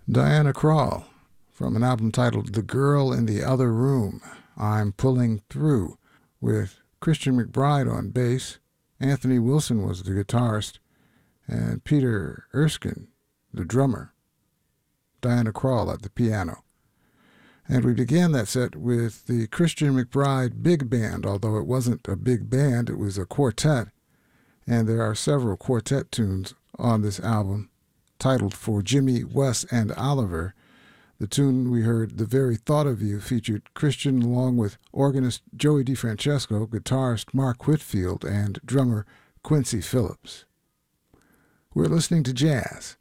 Diana Krall from an album titled The Girl in the Other Room, I'm Pulling Through, with Christian McBride on bass, Anthony Wilson was the guitarist, and Peter Erskine, the drummer, Diana Krall at the piano. And we began that set with the Christian McBride Big Band, although it wasn't a big band, it was a quartet, and there are several quartet tunes on this album, titled For Jimmy, Wes, and Oliver. The tune we heard, The Very Thought of You, featured Christian along with organist Joey DeFrancesco, guitarist Mark Whitfield, and drummer Quincy Phillips. We're listening to jazz